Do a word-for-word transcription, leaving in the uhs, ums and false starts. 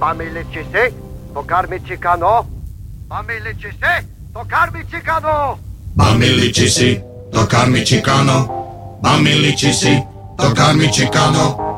Bambini ci si, tocarmi cicano. Bambini ci si, tocarmi cicano. Bambini ci si, tocarmi cicano. Bambini ci si, tocarmi cicano.